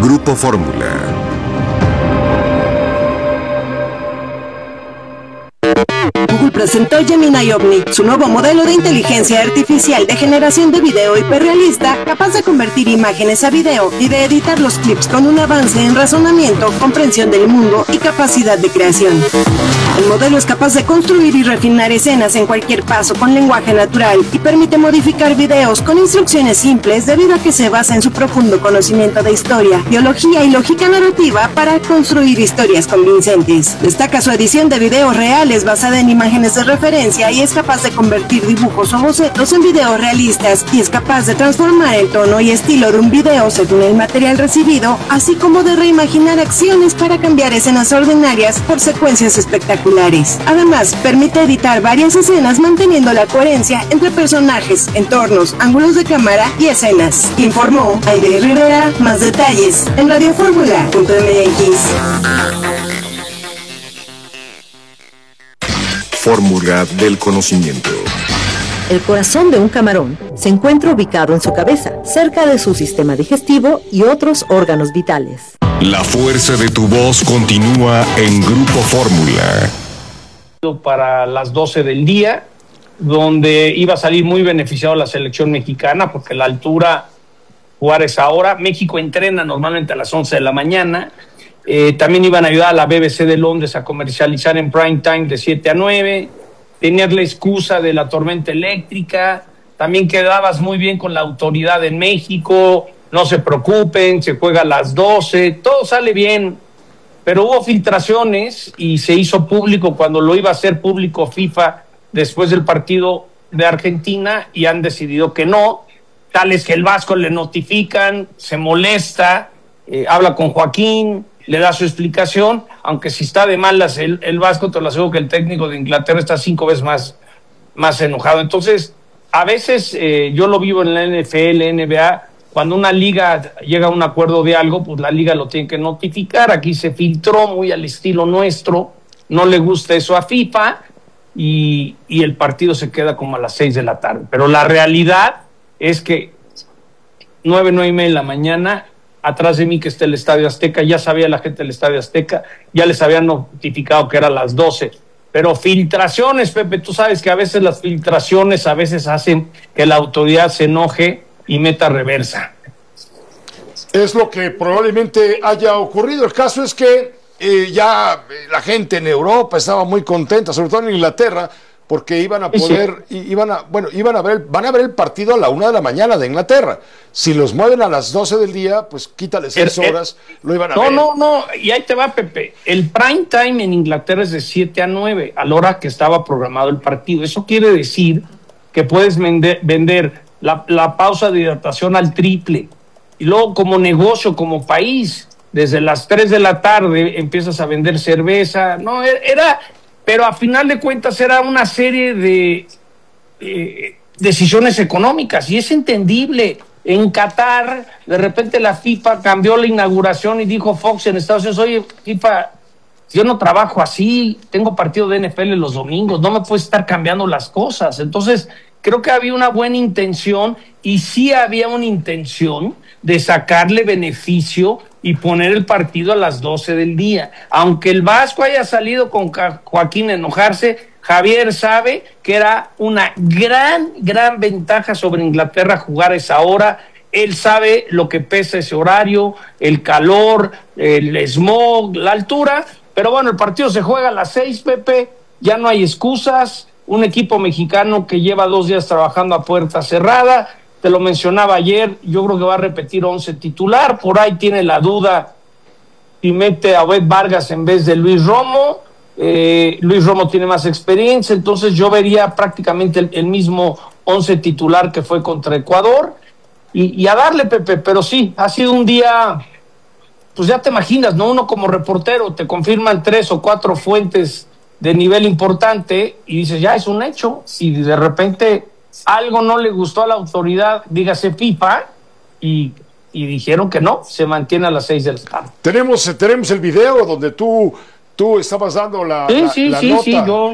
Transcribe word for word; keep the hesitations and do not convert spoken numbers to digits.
Grupo Fórmula. Google presentó Gemini Omni, su nuevo modelo de inteligencia artificial de generación de video hiperrealista, capaz de convertir imágenes a video y de editar los clips con un avance en razonamiento, comprensión del mundo y capacidad de creación. El modelo es capaz de construir y refinar escenas en cualquier paso con lenguaje natural y permite modificar videos con instrucciones simples debido a que se basa en su profundo conocimiento de historia, biología y lógica narrativa para construir historias convincentes. Destaca su edición de videos reales basada en imágenes de referencia y es capaz de convertir dibujos o bocetos en videos realistas y es capaz de transformar el tono y estilo de un video según el material recibido, así como de reimaginar acciones para cambiar escenas ordinarias por secuencias espectaculares. Además, permite editar varias escenas manteniendo la coherencia entre personajes, entornos, ángulos de cámara y escenas. Informó Aide Rivera. Más detalles en radio fórmula punto m x. Fórmula del conocimiento. El corazón de un camarón se encuentra ubicado en su cabeza, cerca de su sistema digestivo y otros órganos vitales. La fuerza de tu voz continúa en Grupo Fórmula. Para las doce del día, donde iba a salir muy beneficiado la selección mexicana, porque la altura, jugar esa hora. México entrena normalmente a las once de la mañana. Eh, también iban a ayudar a la B B C de Londres a comercializar en prime time de siete a nueve. Tenías la excusa de la tormenta eléctrica. También quedabas muy bien con la autoridad en México. No se preocupen, se juega a las doce. Todo sale bien. Pero hubo filtraciones y se hizo público cuando lo iba a hacer público FIFA después del partido de Argentina y han decidido que no. Tales que el Vasco le notifican, se molesta, eh, habla con Joaquín, le da su explicación, aunque si está de malas el, el Vasco, te lo aseguro que el técnico de Inglaterra está cinco veces más, más enojado. Entonces, a veces eh, yo lo vivo en la N F L, N B A, cuando una liga llega a un acuerdo de algo, pues la liga lo tiene que notificar. Aquí se filtró muy al estilo nuestro, no le gusta eso a FIFA y, y el partido se queda como a las seis de la tarde. Pero la realidad es que nueve, nueve y media de la mañana, atrás de mí que está el Estadio Azteca, ya sabía la gente del Estadio Azteca, ya les habían notificado que era a las doce. Pero filtraciones, Pepe, tú sabes que a veces las filtraciones a veces hacen que la autoridad se enoje y meta reversa. Es lo que probablemente haya ocurrido. El caso es que eh, ya la gente en Europa estaba muy contenta, sobre todo en Inglaterra, porque iban a poder, sí. iban a, bueno, iban a ver, van a ver el partido a la una de la mañana de Inglaterra. Si los mueven a las doce del día, pues quítale seis horas, lo iban a no, ver. No, no, no, y ahí te va, Pepe. El prime time en Inglaterra es de siete a nueve, a la hora que estaba programado el partido. Eso quiere decir que puedes vender, vender la, la pausa de hidratación al triple. Y luego como negocio, como país, desde las tres de la tarde empiezas a vender cerveza. No, era... Pero a final de cuentas era una serie de eh, decisiones económicas y es entendible. En Qatar, de repente la FIFA cambió la inauguración y dijo Fox en Estados Unidos, oye, FIFA, yo no trabajo así, tengo partido de N F L los domingos, no me puedes estar cambiando las cosas. Entonces, creo que había una buena intención y sí había una intención de sacarle beneficio y poner el partido a las doce del día. Aunque el Vasco haya salido con Joaquín a enojarse, Javier sabe que era una gran, gran ventaja sobre Inglaterra jugar a esa hora. Él sabe lo que pesa ese horario, el calor, el smog, la altura. Pero bueno, el partido se juega a las seis, Pepe, ya no hay excusas. Un equipo mexicano que lleva dos días trabajando a puerta cerrada. Te lo mencionaba ayer, yo creo que va a repetir once titular, por ahí tiene la duda y mete a Obed Vargas en vez de Luis Romo. eh, Luis Romo tiene más experiencia, entonces yo vería prácticamente el, el mismo once titular que fue contra Ecuador, y, y a darle, Pepe. Pero sí, ha sido un día, pues ya te imaginas, ¿no? Uno como reportero, te confirman tres o cuatro fuentes de nivel importante y dices, ya es un hecho, y de repente algo no le gustó a la autoridad, dígase FIFA, y, y dijeron que no, se mantiene a las seis del tarde. Tenemos, tenemos el video donde tú, tú estabas dando la, sí, la, sí, la sí, nota. Sí, yo,